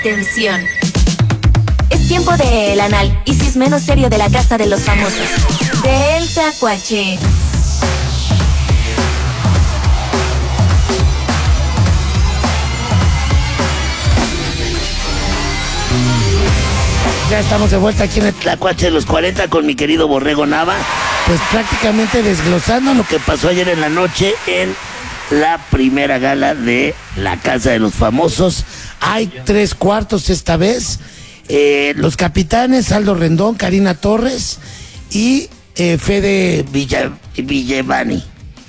Atención. Es tiempo de El Análisis menos serio de la Casa de los Famosos. Del Tacuache. Ya estamos de vuelta aquí en el Tlacuache de los 40 con mi querido Borrego Nava. Pues prácticamente desglosando lo que pasó ayer en la noche en la primera gala de la Casa de los Famosos. Hay 3/4 esta vez. Los capitanes, Aldo Rendón, Karina Torres y Fede Vigevani.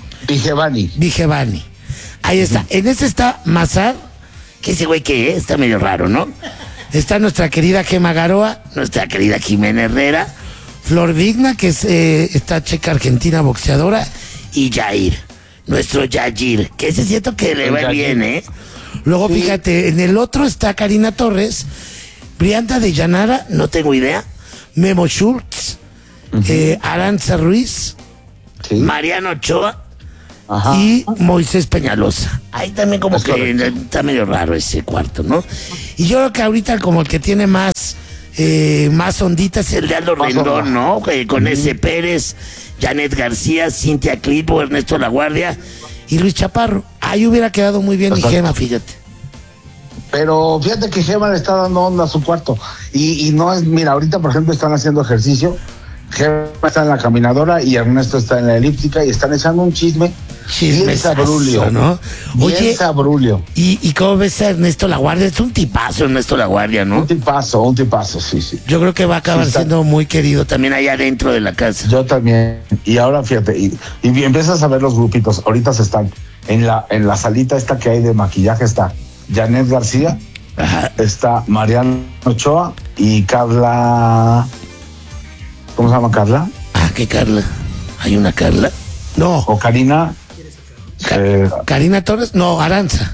Ahí está. En este está Mazar, que ese güey que está medio raro, ¿no? Está nuestra querida Gema Garoa, nuestra querida Jimena Herrera, Flor Vigna, que es esta checa argentina boxeadora, y Jair, nuestro Yayir, que ese siento que le va bien, ¿eh? Luego, fíjate, en el otro está Karina Torres, Brianda de Llanara, no tengo idea, Memo Schultz, Aranza Ruiz, Mariano Ochoa, y Moisés Peñalosa. Ahí también como que está medio raro ese cuarto, ¿no? Y yo creo que ahorita como el que tiene más onditas es el de Aldo Rendón, ¿no? Con ese Pérez, Janet García, Cintia Clitbo, Ernesto Laguardia y Luis Chaparro. Ahí hubiera quedado muy bien mi Gema, fíjate. Pero fíjate que Gema le está dando onda a su cuarto. Y no es, mira, ahorita por ejemplo están haciendo ejercicio. Gema está en la caminadora y Ernesto está en la elíptica y están echando un chisme. Bien sabrulio, ¿no? Oye, bien sabrulio. ¿Y cómo ves a Ernesto Laguardia? Es un tipazo Ernesto Laguardia, ¿no? Un tipazo, sí. Yo creo que va a acabar siendo muy querido también allá adentro de la casa. Yo también. Y ahora fíjate, y empiezas a ver los grupitos. Ahorita se están en la salita esta que hay de maquillaje. Está Janet García, está Mariano Ochoa y Carla. ¿Cómo se llama Carla? ¿Qué Carla? ¿Hay una Carla? No. O Karina. Karina Torres, no, Aranza.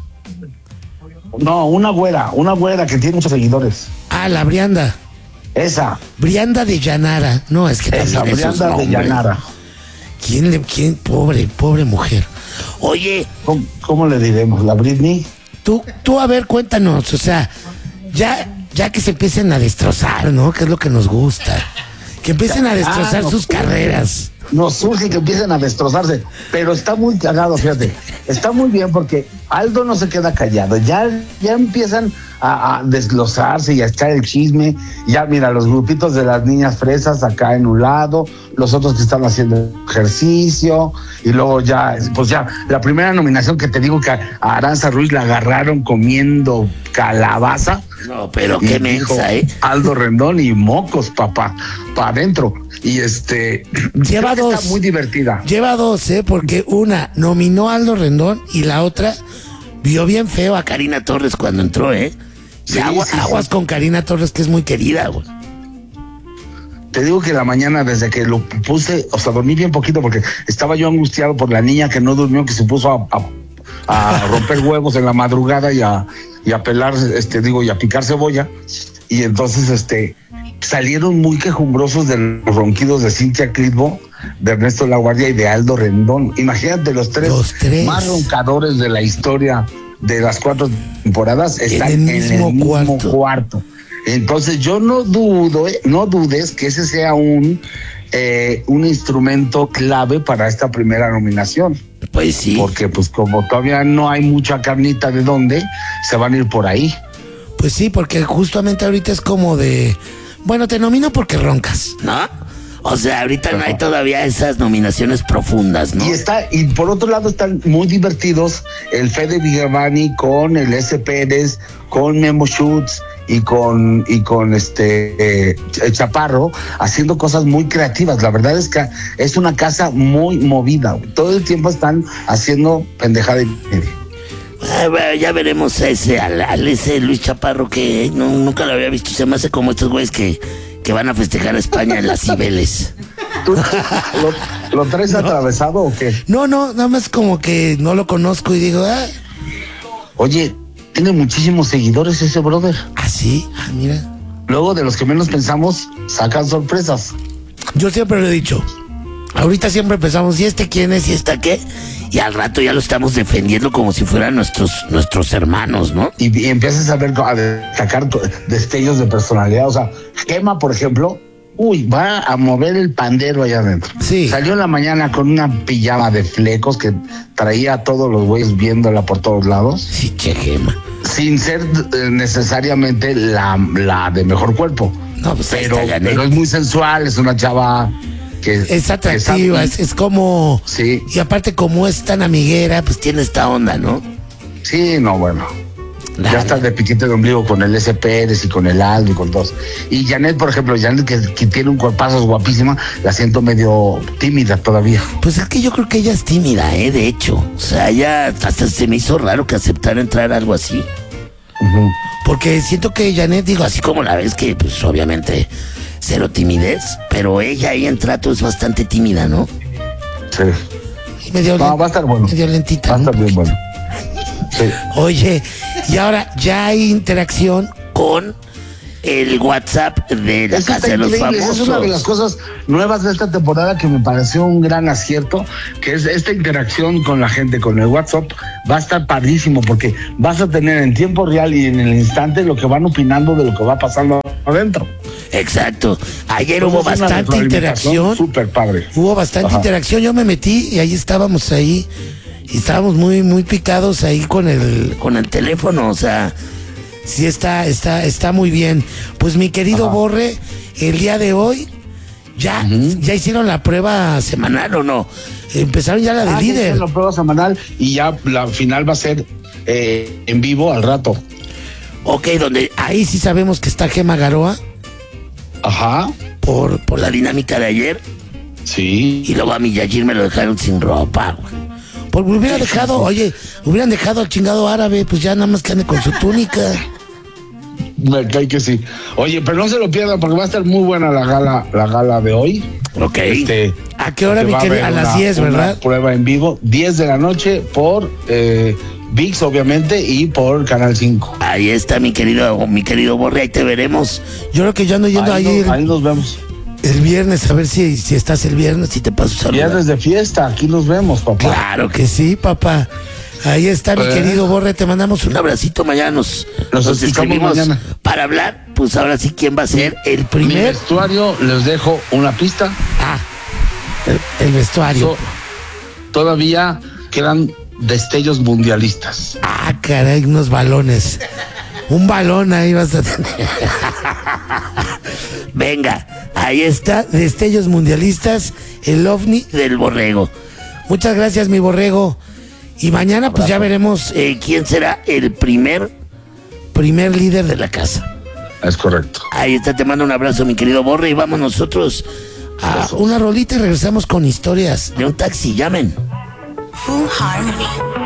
No, una güera que tiene muchos seguidores. La Brianda. Esa. Brianda de Llanara. No, es que esa, también Brianda de Llanara. ¿Quién? Pobre mujer. Oye. ¿Cómo le diremos? ¿La Britney? Tú a ver, cuéntanos, o sea, ya que se empiecen a destrozar, ¿no? Que es lo que nos gusta. Que empiecen a destrozar sus carreras. Nos surge que empiecen a destrozarse, pero está muy cagado, fíjate. Está muy bien porque Aldo no se queda callado. Ya empiezan a desglosarse y a echar el chisme. Ya mira, los grupitos de las niñas fresas acá en un lado, los otros que están haciendo ejercicio, y luego pues ya, la primera nominación que te digo que a Aranza Ruiz la agarraron comiendo calabaza. No, pero qué mensa, Aldo Rendón y mocos, papá, para adentro. Y lleva dos. Está muy divertida. Lleva dos, porque una nominó a Aldo Rendón y la otra vio bien feo a Karina Torres cuando entró, Sí, aguas con Karina Torres, que es muy querida, güey. Te digo que la mañana, desde que lo puse, o sea, dormí bien poquito porque estaba yo angustiado por la niña que no durmió, que se puso a romper huevos en la madrugada y a pelar, y a picar cebolla. Y entonces, salieron muy quejumbrosos de los ronquidos de Cintia Clitbo, de Ernesto Laguardia y de Aldo Rendón. Imagínate, los tres más roncadores de la historia de las 4 temporadas están en el mismo cuarto. Entonces yo no dudes que ese sea un instrumento clave para esta primera nominación. Pues sí. Porque pues como todavía no hay mucha carnita de dónde, se van a ir por ahí. Pues sí, porque justamente ahorita es como de, bueno, te nomino porque roncas, ¿no? O sea, ahorita no hay todavía esas nominaciones profundas, ¿no? Y por otro lado están muy divertidos el Fede Vigevani con el S. Pérez, con Memo Schultz y con Chaparro, haciendo cosas muy creativas. La verdad es que es una casa muy movida. Todo el tiempo están haciendo pendejada y media. Bueno, ya veremos ese Luis Chaparro, que nunca lo había visto. Se me hace como estos güeyes que van a festejar a España en las Cibeles. ¿Tú lo traes atravesado o qué? No, nada más como que no lo conozco y digo, Oye, tiene muchísimos seguidores ese brother. ¿Ah, sí? Mira. Luego, de los que menos pensamos, sacan sorpresas. Yo siempre lo he dicho, Ahorita siempre empezamos, ¿y este quién es? ¿Y esta qué? Y al rato ya lo estamos defendiendo como si fueran nuestros hermanos, ¿no? Y empiezas a ver, a destacar destellos de personalidad. O sea, Gema, por ejemplo, va a mover el pandero allá adentro. Sí. Salió en la mañana con una pijama de flecos que traía a todos los güeyes viéndola por todos lados. Sí, che, Gema. Sin ser necesariamente la de mejor cuerpo. No, pues ahí pero, está Janet. pero es muy sensual, es una chava que Es atractiva, es como... Sí. Y aparte como es tan amiguera, pues tiene esta onda, ¿no? Sí, no, bueno. Ya está de piquete de ombligo con el S. Pérez y con el Aldo y con todos. Y Janet, por ejemplo, Janet que tiene un cuerpazo guapísima, la siento medio tímida todavía. Pues es que yo creo que ella es tímida, de hecho. O sea, ya hasta se me hizo raro que aceptara entrar a algo así. Uh-huh. Porque siento que Janet, digo, así como la ves, que pues obviamente cero timidez, pero ella ahí en trato es bastante tímida, ¿no? Sí. Y medio No, va a estar bueno. medio lentita. Va a ¿no? estar bien bueno. Sí. Oye, y ahora ya hay interacción con el WhatsApp de la Eso Casa está de los increíble. Famosos. Es una de las cosas nuevas de esta temporada que me pareció un gran acierto, que es esta interacción con la gente, con el WhatsApp. Va a estar padrísimo porque vas a tener en tiempo real y en el instante lo que van opinando de lo que va pasando adentro. Exacto. Ayer Entonces, hubo es una bastante retroalimentación interacción. súper padre. Hubo bastante Ajá. interacción. Yo me metí y ahí estábamos ahí. Y estábamos muy, muy picados ahí con el teléfono. O sea, sí está muy bien. Pues mi querido Ajá. Borre, el día de hoy, ya hicieron la prueba semanal, ¿o no? Empezaron ya la de Ya líder. hicieron la prueba semanal y ya la final va a ser en vivo al rato. Ok, donde ahí sí sabemos que está Gema Garoa Ajá. por la dinámica de ayer. Sí. Y luego a mi Yajir me lo dejaron sin ropa, güey. Porque hubiera dejado, oye, hubieran dejado al chingado árabe, pues ya nada más que ande con su túnica. Me cae que sí. Oye, pero no se lo pierdan porque va a estar muy buena la gala de hoy. Ok. ¿A qué hora, porque mi va a querida? A haber las 10, una ¿verdad? Prueba en vivo, 10 de la noche por ViX, obviamente, y por Canal 5. Ahí está mi querido Borre, ahí te veremos. Yo creo que yo ando yendo Ahí nos vemos. el viernes, a ver si estás el viernes, si te paso a saludar. Viernes de fiesta, aquí nos vemos, papá. Claro que sí, papá. Ahí está mi querido Borre, te mandamos un abracito, mañana nos escribimos mañana. para hablar, pues ahora sí quién va a ser el Mi primer... vestuario, les dejo una pista. Ah, el vestuario. Todavía quedan destellos mundialistas. Ah, caray, unos balones. Un balón ahí vas a tener. Venga, ahí está, destellos mundialistas, el ovni del borrego. Muchas gracias, mi borrego. Y mañana pues ya veremos quién será el primer líder de la casa. Es correcto. Ahí está, te mando un abrazo, mi querido Borre, y vamos nosotros a Besos. una rolita y regresamos con historias de un taxi. Llamen. Full Harmony.